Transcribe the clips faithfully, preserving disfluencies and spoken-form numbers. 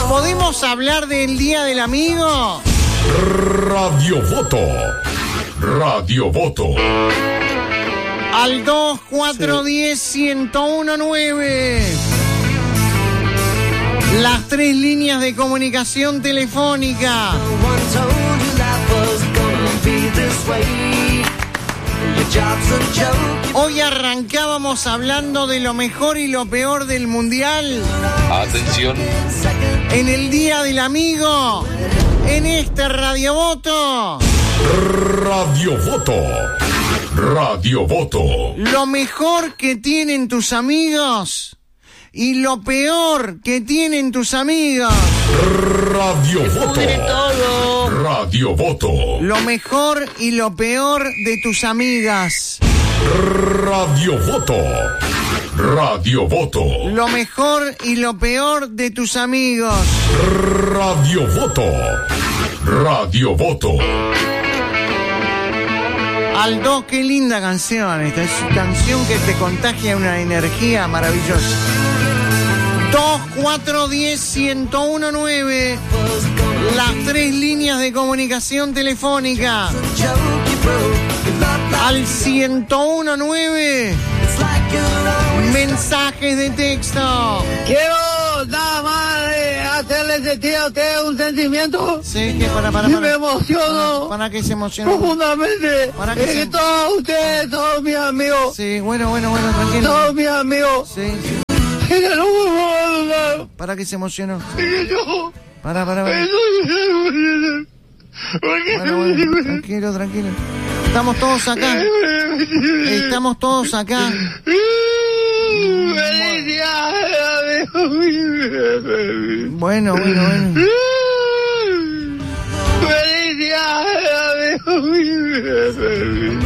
¿Podemos hablar del Día del Amigo? Radio Voto. Radio Voto. Al dos cuatro uno cero, uno cero uno nueve. Las tres líneas de comunicación telefónica. Hoy arrancábamos hablando de lo mejor y lo peor del Mundial. Atención. En el Día del Amigo, en este Radio Voto. Radio Voto. Radio Voto. Lo mejor que tienen tus amigos y lo peor que tienen tus amigos. Radio Voto. Todo. Radio Voto. Lo mejor y lo peor de tus amigas. Radio Voto. Radio Voto. Lo mejor y lo peor de tus amigos. Radio Voto. Radio Voto. Aldo, qué linda canción esta. Es una canción que te contagia una energía maravillosa. dos cuatro uno cero, uno cero uno nueve. Las tres líneas de comunicación telefónica. Al ciento uno nueve. Mensajes de texto. Quiero nada más de hacerle sentir a usted un sentimiento. Sí, que para, para, Y para. me emociono. Para, para que se emocione. Profundamente. Para que Es se- que todos ustedes, todos mis amigos, Sí, bueno, bueno, bueno, tranquilo. todos mis amigos, Sí, sí. es que no me puedo hablar. Para que se emocionó. Es que yo, Para, para, para. eso porque Bueno, bueno, tranquilo, tranquilo. Estamos todos acá. Estamos todos acá. Felicidades, amigo. Bueno, bueno, bueno. Felicidades, amigo.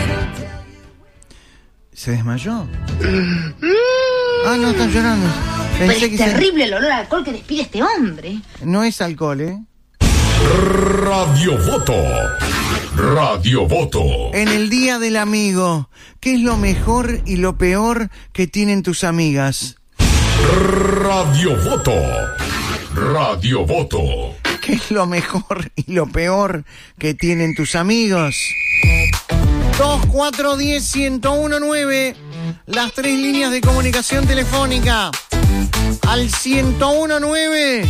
¿Se desmayó? Ah, no, está llorando. Pero Pensé es que se- terrible el olor a alcohol que despide este hombre. No es alcohol, ¿eh? Radio Voto. Radio Voto. En el Día del Amigo, ¿qué es lo mejor y lo peor que tienen tus amigas? Radio Voto. Radio Voto. ¿Qué es lo mejor y lo peor que tienen tus amigos? dos cuatro uno cero, uno cero uno nueve. Las tres líneas de comunicación telefónica. Al ciento uno nueve.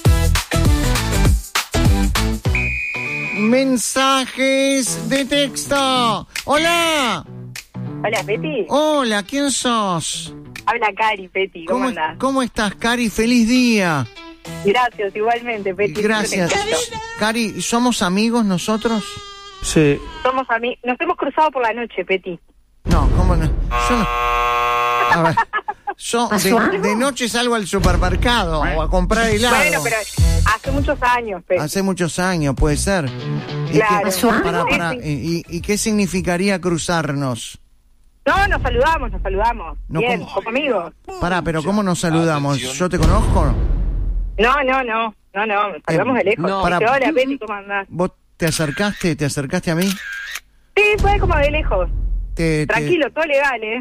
Mensajes de texto. Hola. Hola, Peti. Hola, ¿quién sos? Habla Cari, Peti. ¿Cómo, ¿Cómo, andás? ¿Cómo estás, Cari? Feliz día. Gracias, igualmente, Peti. Gracias. Te encantó. Cari, ¿somos amigos nosotros? Sí. Somos amigos. Nos hemos cruzado por la noche, Peti. No, ¿cómo no? Yo no. A ver, yo de, de noche salgo al supermercado o a comprar helado. Bueno, pero hace muchos años, Peti. Hace muchos años, puede ser. ¿Y Claro. qué, para, para, Sí, y, y qué significaría cruzarnos? No, nos saludamos, nos saludamos. No, Bien, ¿cómo? como amigos. Pará, pero ¿cómo nos saludamos? Atención. ¿Yo te conozco? No, no, no. No, no, nos saludamos de lejos. no. Dice, Para- hola, Peti, ¿cómo andás? ¿Vos te acercaste? ¿Te acercaste a mí? Sí, fue como de lejos. Te, te- Tranquilo, todo legal, ¿eh?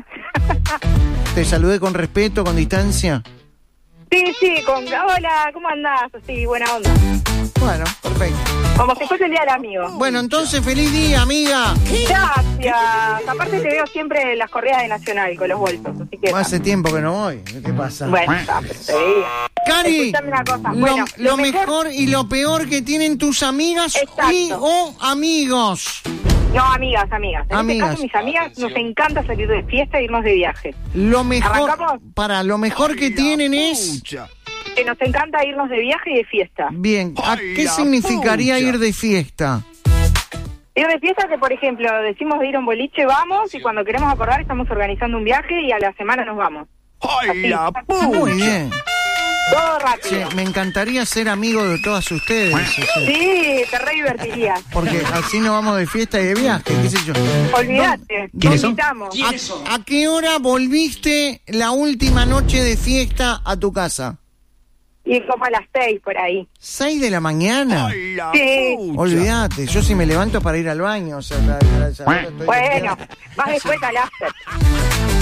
te saludé con respeto, con distancia. Sí, sí, con hola, ¿cómo andás? Así, buena onda. Bueno, perfecto. Como si fuese el día del amigo. Bueno, entonces, feliz día, amiga. Gracias. Aparte te veo siempre en las corridas de Nacional con los bolsos, así que... Hace tiempo que no voy. ¿Qué pasa? Bueno, está, te veía. Cari, Escuchame una cosa. lo, Bueno, lo lo mejor... mejor- y lo peor que tienen tus amigas Exacto. y o amigos. No, amigas, amigas. En Amigas. este caso, mis amigas, nos encanta salir de fiesta e irnos de viaje. Lo mejor, ¿Arrancamos? para lo mejor que tienen es... Que nos encanta irnos de viaje y de fiesta. Bien, ¿a qué significaría ir de fiesta? Ir de fiesta que, por ejemplo, decimos de ir a un boliche, vamos, y cuando queremos acordar estamos organizando un viaje y a la semana nos vamos. Así. Muy bien. Todo rápido. Che, me encantaría ser amigo de todas ustedes. o sea, Sí, te re divertiría. Porque así nos vamos de fiesta y de viaje, qué sé yo. Olvídate. ¿Quiénes Te son? invitamos. ¿A, a qué hora volviste la última noche de fiesta a tu casa? Y como a las seis por ahí. ¿Seis de la mañana? Sí. Olvídate, yo si me levanto para ir al baño, o sea, la- la- esa hora estoy- Bueno, más después al after.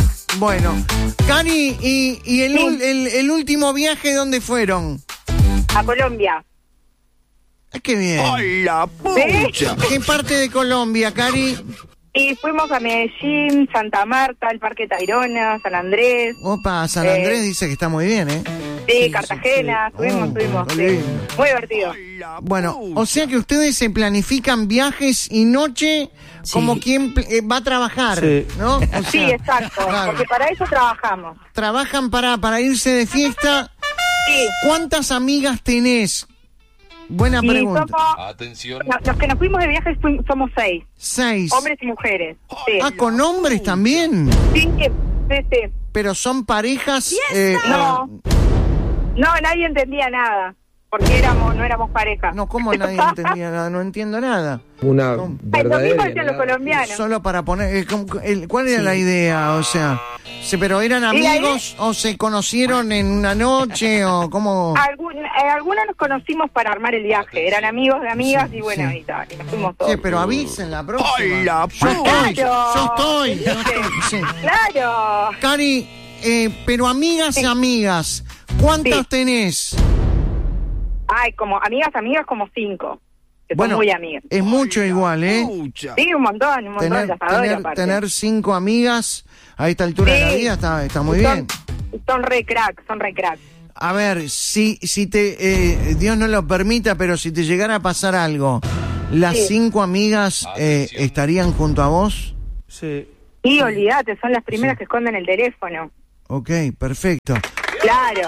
Bueno, Cari, ¿y, y el, ul- el, el último viaje dónde fueron? A Colombia. Ah, qué bien. ¡Hola, pucha! ¿Qué parte de Colombia, Cari? Y fuimos a Medellín, Santa Marta, el Parque Tayrona, San Andrés. Opa, San Eh, Andrés dice que está muy bien, ¿eh? Sí, Cartagena, sí. subimos, Oh, subimos, qué sí. lindo. Muy divertido. Bueno, o sea que ustedes se planifican viajes y noche como quien eh, va a trabajar, Sí. ¿no? O sea, Sí, exacto, claro, porque para eso trabajamos. trabajan para, para irse de fiesta. Sí. ¿Cuántas amigas tenés? Buena Y pregunta. somos, Atención. no, los que nos fuimos de viaje fuim- somos seis, Seis. hombres y mujeres. Sí, Ah, con hombres también. sí, sí, sí. Pero son parejas. eh, No. No, nadie entendía nada, porque éramos, no éramos pareja. No, ¿cómo nadie entendía nada? No entiendo nada. Una ¿Cómo? Ay, lo mismo verdadera... decían los colombianos. Solo para poner. eh, ¿cómo- el- ¿Cuál era la idea? O sea, se- ¿pero eran Y ahí- amigos o se conocieron en una noche o cómo? Algún, eh, algunos nos conocimos para armar el viaje, eran amigos de amigas y bueno, sí. y, tal, y nos fuimos todos. Sí, pero avisen la próxima. ¡Hola, Yo estoy, Claro. yo estoy, yo estoy, sí. ¡Claro! Cari, eh, pero amigas y amigas, ¿cuántas Sí. tenés? Ay, como amigas, amigas como cinco, que Bueno, son muy amigas. es mucho igual, ¿eh? Pucha. Sí, un montón, un montón, Tener, las adoro tener, aparte. tener cinco amigas a esta altura de la Sí. vida está, está muy son, bien. Son re crack, son re crack. A ver, si, si te, eh, Dios no lo permita, pero si te llegara a pasar algo, ¿las Sí. cinco amigas eh, Atención. estarían junto a vos? Sí. Y olvídate, son las primeras que esconden el teléfono. Ok, perfecto. Claro.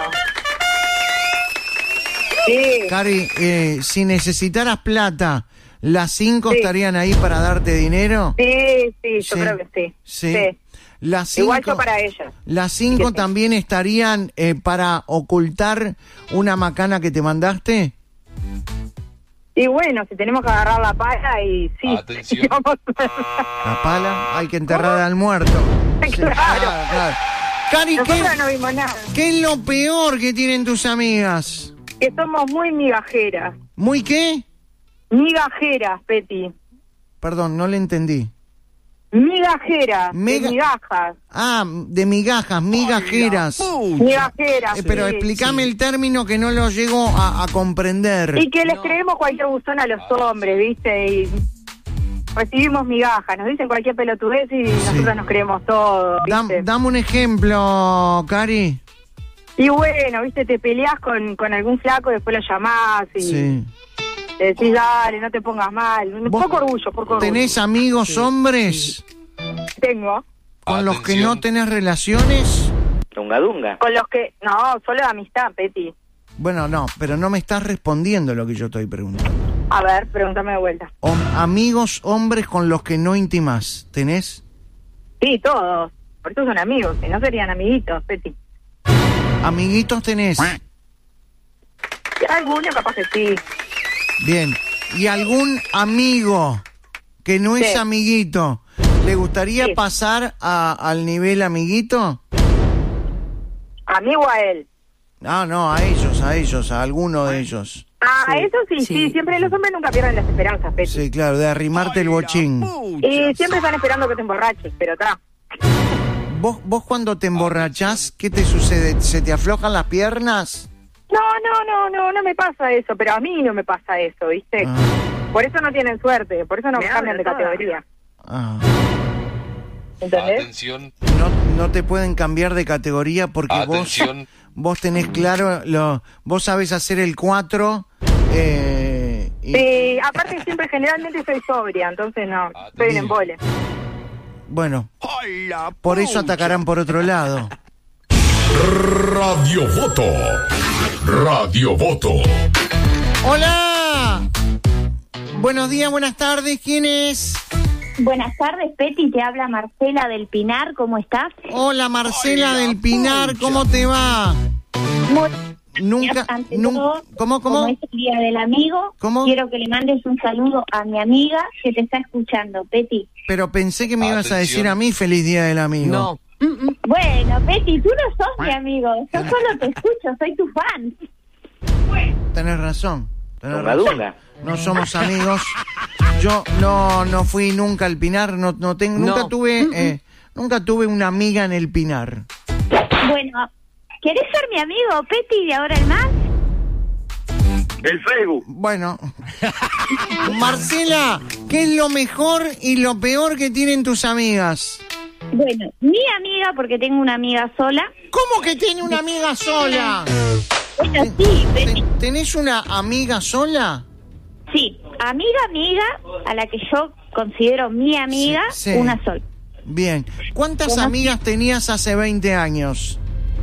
Sí, Cari, eh, si necesitaras plata, ¿las cinco Sí. estarían ahí para darte dinero? sí, sí, yo Sí. creo que sí. Sí. Las cinco, Igual yo para ellas. Las cinco Sí, sí. también estarían eh, para ocultar una macana que te mandaste. Y bueno, si tenemos que agarrar la pala y sí. Atención. Vamos. La pala, hay que enterrar al muerto. Sí, Claro. claro. Cari, ¿qué, Nosotros no vimos nada. qué es lo peor que tienen tus amigas? Que somos muy migajeras. ¿Muy qué? Migajeras, Peti. Perdón, no le entendí. Migajeras, Mega- de migajas. Ah, de migajas, migajeras. Migajeras. Eh, pero sí. explícame el término que no lo llego a, a comprender. Y que les creemos cualquier buzón a los hombres, ¿viste? Y recibimos migajas, nos dicen cualquier pelotudez y nosotros nos creemos todo, Dam- ¿viste? dame un ejemplo, Cari. Y bueno, ¿viste? Te peleás con, con algún flaco, después lo llamás y Sí. le decís, dale, no te pongas mal. Un ¿Vos poco orgullo, poco orgullo. ¿Tenés amigos hombres Tengo. con los que no Atención. tenés relaciones? Dunga Dunga. Con los que... No, solo de amistad, Peti. Bueno, no, pero no me estás respondiendo lo que yo estoy preguntando. A ver, pregúntame de vuelta. Hom- amigos hombres con los que no intimás, ¿tenés? Sí, todos. Por eso son amigos, si no serían amiguitos, Peti. Amiguitos tenés. Algunos capaz que sí. Bien. ¿Y algún amigo que no es Sí. amiguito, le gustaría Sí. pasar a- al nivel amiguito? Amigo a él. Ah, no, a ellos, a ellos, a alguno de ellos. Ah, eso sí, sí, siempre los hombres nunca pierden las esperanzas, Peti. Sí, claro, de arrimarte el bochín. Y siempre están esperando que te emborraches, pero está. ¿Vos, vos cuando te emborrachás, ¿qué te sucede? ¿Se te aflojan las piernas? No, no, no, no, no me pasa eso, pero a mí no me pasa eso, ¿viste? Ah. Por eso no tienen suerte, por eso no Me cambian de habla toda. categoría, Ah. ¿entendés? Atención. No, no te pueden cambiar de categoría porque Atención. vos vos tenés claro, lo, vos sabés hacer el cuatro. Eh, y- Sí, aparte siempre generalmente soy sobria, entonces no, soy un embole. Bueno, por eso atacarán por otro lado. Radio Voto. Radio Voto. ¡Hola! Buenos días, buenas tardes, ¿quién es? Buenas tardes, Peti, te habla Marcela del Pinar, ¿cómo estás? Hola, Marcela del Pinar, ¿cómo te va? Muy Nunca, Ante nun- todo, ¿cómo, Como cómo? es el Día del Amigo, ¿Cómo? quiero que le mandes un saludo a mi amiga que te está escuchando, Peti. Pero pensé que me ibas a decir Atención. a mí feliz día del amigo. No. Bueno, Peti, tú no sos mi amigo, yo solo te escucho, soy tu fan. Tenés razón. Tenés Dunga razón. Dunga. No somos amigos. Yo no no fui nunca al Pinar, no no tengo, nunca No. tuve eh, nunca tuve una amiga en el Pinar. Bueno, ¿querés ser mi amigo, Peti, de ahora en más? El Facebook. Bueno. Marcela, ¿qué es lo mejor y lo peor que tienen tus amigas? Bueno, mi amiga, porque tengo una amiga sola. ¿Cómo que tiene una amiga sola? Bueno, sí, Betty. ¿Tenés una amiga sola? Sí, amiga, amiga, a la que yo considero mi amiga, Sí, sí. una sola. Bien. ¿Cuántas Bueno, amigas tenías hace veinte años?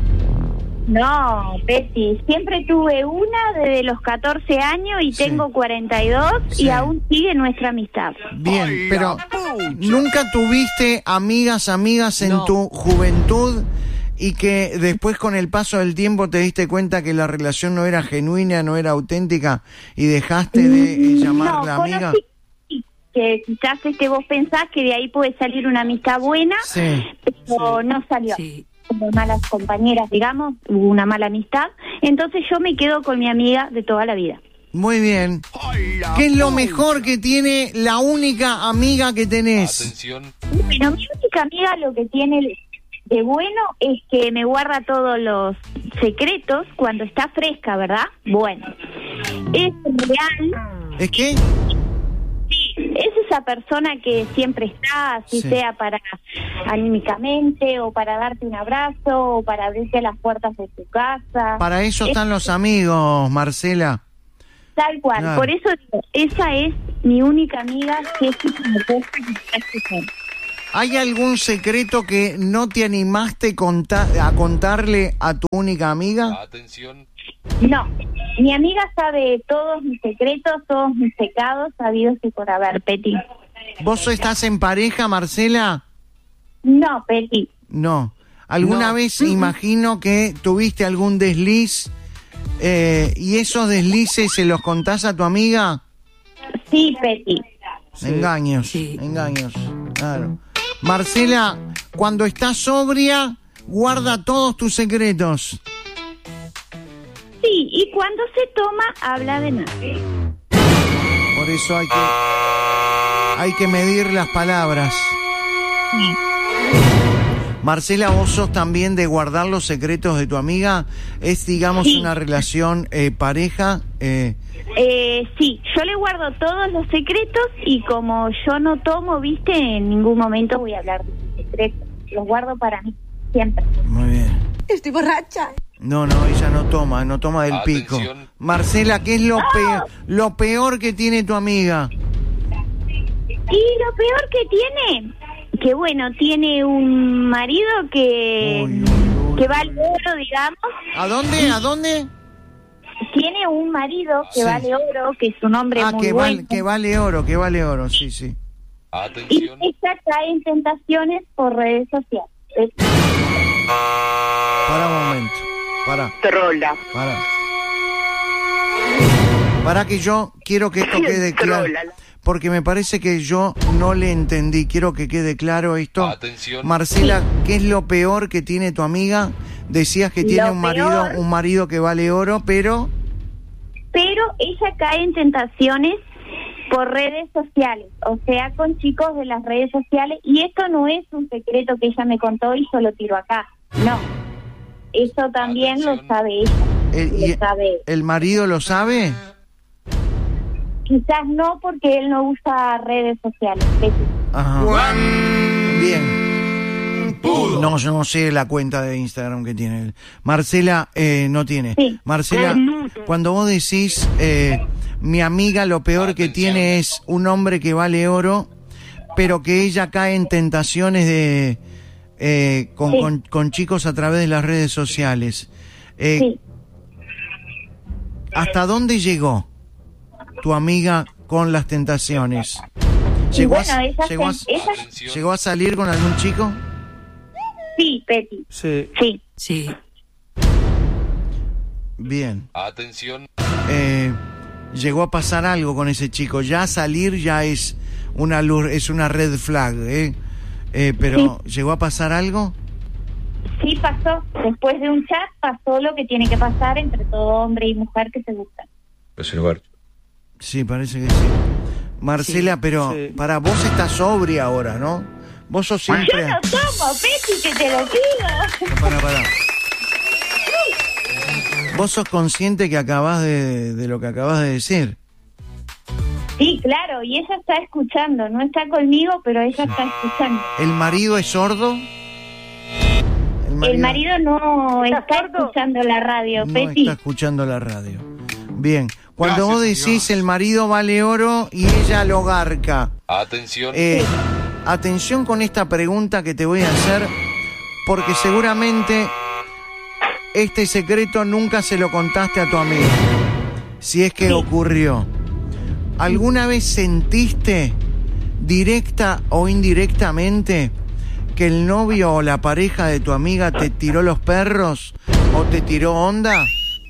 No, Betty, siempre tuve una desde los catorce años y Sí. tengo cuarenta y dos Sí. y aún sigue nuestra amistad. Bien, Ay, pero la pucha. ¿nunca tuviste amigas, amigas en No. tu juventud y que después con el paso del tiempo te diste cuenta que la relación no era genuina, no era auténtica y dejaste de eh, llamarla no, amiga? conocí que quizás este vos pensás que de ahí puede salir una amistad buena, Sí. pero no salió. Sí. Como malas compañeras, digamos, hubo una mala amistad. Entonces yo me quedo con mi amiga de toda la vida. Muy bien. Ay, la ¿Qué es lo pucha. mejor que tiene la única amiga que tenés? Atención, Bueno, mi única amiga lo que tiene de bueno es que me guarda todos los secretos cuando está fresca, ¿verdad? Bueno, es real, ¿Es que? sí, es esa persona que siempre está, así Sí. sea para anímicamente o para darte un abrazo o para abrirte las puertas de tu casa. Para eso Es- están los amigos, Marcela. Tal cual, Claro. por eso digo, esa es mi única amiga que es como cosa que está escuchando. ¿Hay algún secreto que no te animaste conta- a contarle a tu única amiga? atención, No, mi amiga sabe todos mis secretos, todos mis pecados, sabidos y por haber, Peti. ¿Vos estás en pareja, Marcela? No, Peti. No. ¿Alguna No. vez imagino que tuviste algún desliz eh, y esos deslices se los contás a tu amiga? Sí, Peti. Sí. Engaños, Sí. engaños, claro. Marcela, cuando estás sobria, guarda todos tus secretos. Sí, y cuando se toma, habla de nada. Por eso hay que, hay que medir las palabras. Marcela, vos sos también de guardar los secretos de tu amiga. ¿Es, digamos, Sí. una relación eh, pareja? Eh, Eh, sí, yo le guardo todos los secretos y como yo no tomo, viste, en ningún momento voy a hablar de mis secretos. Los guardo para mí, siempre. muy bien. Estoy borracha. No, no, ella no toma, no toma del pico. Atención. Marcela, ¿qué es lo peor, lo peor que tiene tu amiga? Y lo peor que tiene, que bueno, tiene un marido que, Uy, uy, uy. que vale oro, digamos. ¿A dónde? ¿A dónde? Tiene un marido que Sí. vale oro, que es un hombre Ah, muy que, bueno. val- que vale oro, que vale oro, sí, sí. Y atención, ella cae en tentaciones por redes sociales. Es- Para un momento, para, Trola. para. Para que yo quiero que esto quede claro, Trola. porque me parece que yo no le entendí. Quiero que quede claro esto. atención, Marcela, ¿qué es lo peor que tiene tu amiga? Decías que tiene Lo un marido, peor- un marido que vale oro, pero Pero ella cae en tentaciones por redes sociales, o sea, con chicos de las redes sociales. Y esto no es un secreto que ella me contó y yo lo tiro acá. No. Eso también lo Atención. sabe ella. el, Lo y- sabe. el marido lo sabe. Quizás no, porque él no usa redes sociales. Betty. Ajá. Bien. No, yo no sé la cuenta de Instagram que tiene él. Marcela eh, no tiene. Sí. Marcela, cuando vos decís eh, mi amiga lo peor que Atención. tiene es un hombre que vale oro, pero que ella cae en tentaciones de eh, con, Sí. con, con chicos a través de las redes sociales. Eh, Sí. ¿Hasta dónde llegó tu amiga con las tentaciones? Y ¿Llegó, bueno, a, ella, llegó, a, se- ella atención, llegó a salir con algún chico? sí, Betty. Sí. Sí. Sí. Bien. atención, Eh, llegó a pasar algo con ese chico. Ya salir ya es una luz, es una red flag, ¿eh? Eh, pero ¿llegó a pasar algo? Sí pasó. Después de un chat pasó lo que tiene que pasar entre todo hombre y mujer que se gustan. Sí, parece que sí. Marcela, Sí, pero sí. para vos estás sobria ahora, ¿no? Vos sos Yo siempre... no tomo, Betty, que te lo pido. Para, para. vos sos consciente que acabás de, de lo que acabas de decir. Sí, claro, y ella está escuchando, no está conmigo, pero ella está escuchando. ¿El marido es sordo? El marido, el marido no está, está escuchando la radio, no Peti. está escuchando la radio. Bien, cuando Gracias, vos decís señor. El marido vale oro y ella lo garca. Atención. Eh, sí. Atención con esta pregunta que te voy a hacer, porque seguramente este secreto nunca se lo contaste a tu amiga, si es que sí. ocurrió. ¿Alguna vez sentiste, directa o indirectamente, que el novio o la pareja de tu amiga te tiró los perros o te tiró onda?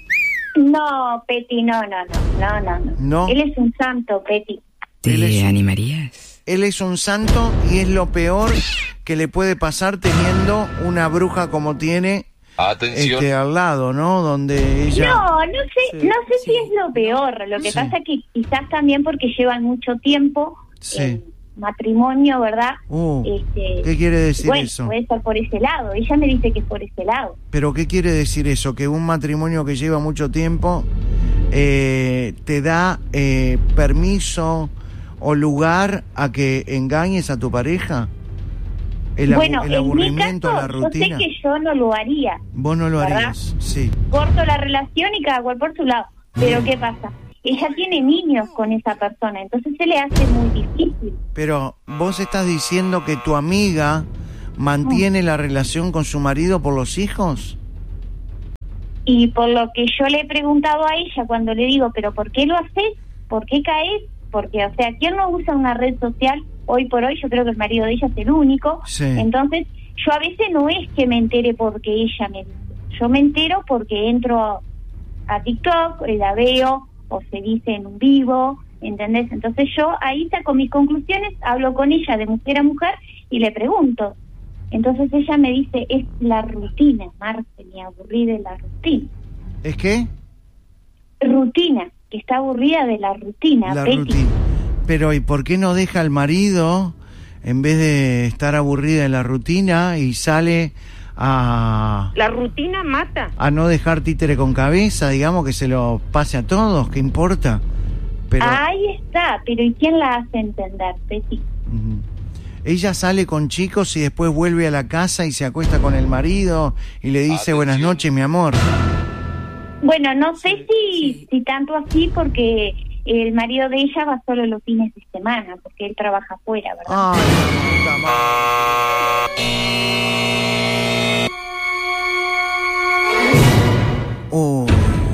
No, Peti, no, no, no, no, no. ¿No? Él es un santo, Peti. ¿Te animarías? Él es un santo y es lo peor que le puede pasar teniendo una bruja como tiene Atención. Este, al lado, ¿no? Donde ella... No, no sé, sí, no sé sí. si es lo peor. Lo que sí. pasa es que quizás también porque llevan mucho tiempo sí. en matrimonio, ¿verdad? Uh, este, ¿Qué quiere decir bueno, eso? Puede ser por ese lado. Ella me dice que es por ese lado. ¿Pero qué quiere decir eso? ¿Que un matrimonio que lleva mucho tiempo eh, te da eh, permiso o lugar a que engañes a tu pareja? El, bueno, abu- el aburrimiento, en mi caso, la rutina. yo sé que yo no lo haría. Vos no lo ¿verdad? harías, sí. Corto la relación y cada cual por su lado. Pero ¿qué pasa? Ella tiene niños con esa persona, entonces se le hace muy difícil. Pero vos estás diciendo que tu amiga mantiene la relación con su marido por los hijos. Y por lo que yo le he preguntado a ella cuando le digo, ¿pero por qué lo haces? ¿Por qué caes? Porque, o sea, ¿quién no usa una red social? Hoy por hoy yo creo que el marido de ella es el único. Sí. Entonces, yo a veces no es que me entere porque ella me dice. Yo me entero porque entro a, a TikTok, la veo, o se dice en un vivo, ¿entendés? Entonces yo ahí saco mis conclusiones, hablo con ella de mujer a mujer y le pregunto. Entonces ella me dice, es la rutina, Marce, me aburrí de la rutina. ¿Es qué? Rutina, que está aburrida de la rutina, La Peti. rutina. Pero ¿y por qué no deja al marido, en vez de estar aburrida de la rutina, y sale a... La rutina mata. A no dejar títere con cabeza, digamos, que se lo pase a todos, ¿qué importa? Pero... Ahí está, pero ¿y quién la hace entender, Peti? Uh-huh. Ella sale con chicos y después vuelve a la casa y se acuesta con el marido y le dice Atención. Buenas noches, mi amor. Bueno, no sé si, si tanto así, porque el marido de ella va solo los fines de semana, porque él trabaja afuera, ¿verdad? Ay, puta madre. Oh.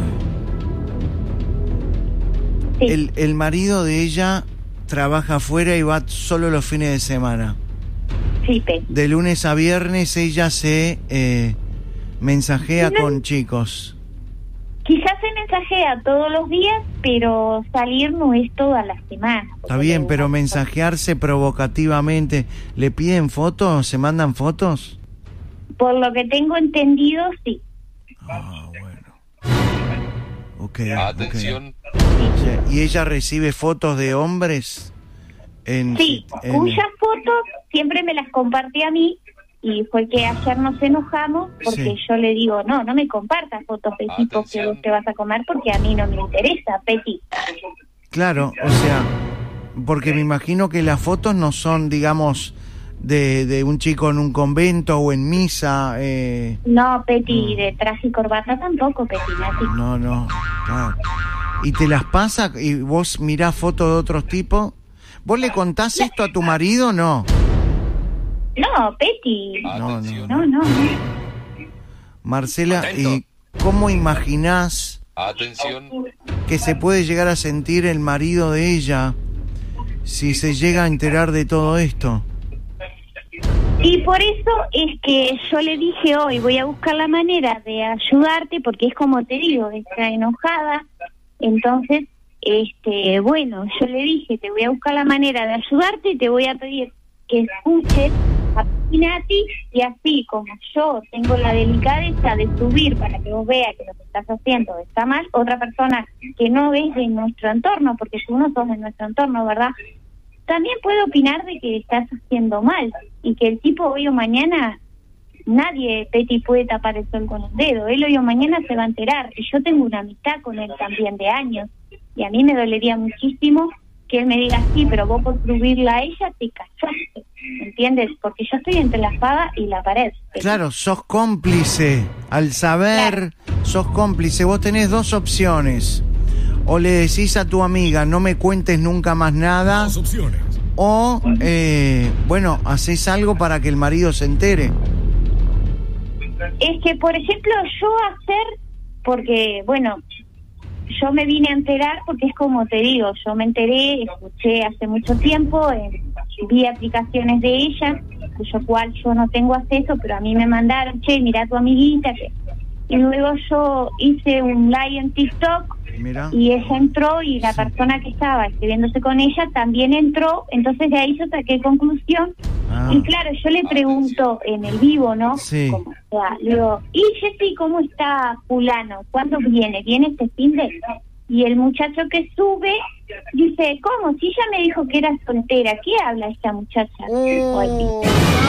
Sí. El, el marido de ella trabaja afuera y va solo los fines de semana. Sí, Peti. De lunes a viernes ella se eh, mensajea no, con chicos. Quizás se mensajea todos los días, pero salir no es toda la semana. Está bien, pero mensajearse provocativamente, ¿le piden fotos? ¿Se mandan fotos? Por lo que tengo entendido, sí. Ah, bueno. Ok. Atención. Okay. ¿Y ella recibe fotos de hombres? En, sí, en... cuyas fotos siempre me las comparte a mí, y fue que ayer nos enojamos porque sí. yo le digo, no, no me compartas fotos de tipos que vos te vas a comer porque a mí no me interesa, Peti. Claro, o sea, porque me imagino que las fotos no son, digamos, de, de un chico en un convento o en misa. Eh... No, Peti, no. De traje y corbata tampoco, Peti. Así. No, no, claro. ¿Y te las pasa y vos mirás fotos de otros tipos? ¿Vos le contás esto a tu marido o no? No, Peti. No, no, no, no. Marcela, Atento. ¿Y cómo imaginás Atención. que se puede llegar a sentir el marido de ella si se llega a enterar de todo esto? Y por eso es que yo le dije hoy, voy a buscar la manera de ayudarte, porque es como te digo, está enojada. Entonces, este, bueno, yo le dije, te voy a buscar la manera de ayudarte y te voy a pedir que escuches a Pinati, y así como yo tengo la delicadeza de subir para que vos veas que lo que estás haciendo está mal, otra persona que no ves de nuestro entorno, porque tú no sos de nuestro entorno, ¿verdad? También puede opinar de que estás haciendo mal y que el tipo hoy o mañana nadie, Peti, puede tapar el sol con un dedo. Él hoy o mañana se va a enterar. Y yo tengo una amistad con él también de años. Y a mí me dolería muchísimo que él me diga, sí, pero vos por prohibirla a ella te casaste, ¿entiendes? Porque yo estoy entre la espada y la pared. Claro, sos cómplice. Al saber, claro. sos cómplice. Vos tenés dos opciones. O le decís a tu amiga, no me cuentes nunca más nada. Dos opciones. O, eh, bueno, haces algo para que el marido se entere. Es que, por ejemplo, yo hacer, porque, bueno, yo me vine a enterar, porque es como te digo, yo me enteré, escuché hace mucho tiempo, eh, vi aplicaciones de ella, cuyo cual yo no tengo acceso, pero a mí me mandaron, che, mirá a tu amiguita, que... y luego yo hice un live en TikTok, Mira. y ella entró, y la sí. persona que estaba escribiéndose con ella también entró, entonces de ahí yo saqué conclusión, ah. y claro, yo le pregunto en el vivo, ¿no? Sí. ¿Cómo está? Le digo, y Jessy, ¿cómo está fulano? ¿Cuándo viene? ¿Viene este fin de...? Y el muchacho que sube dice, ¿cómo? Si ella me dijo que era soltera, ¿qué habla esta muchacha? Oh,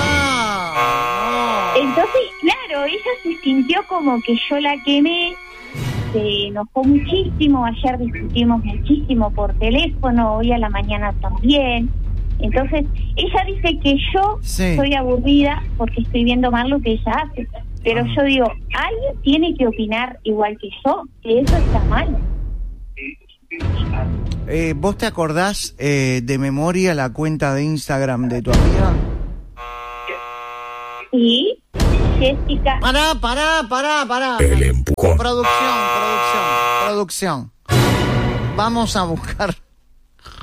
ah. Entonces, claro, ella se sintió como que yo la quemé, se enojó muchísimo, ayer discutimos muchísimo por teléfono, hoy a la mañana también. Entonces, ella dice que yo sí. soy aburrida porque estoy viendo mal lo que ella hace. Pero ah. yo digo, alguien tiene que opinar igual que yo, que eso está mal. Eh, ¿Vos te acordás eh, de memoria la cuenta de Instagram de tu amiga? Sí, Jessica. Pará, pará, pará, pará. El empujón. Producción, producción, producción. Vamos a buscar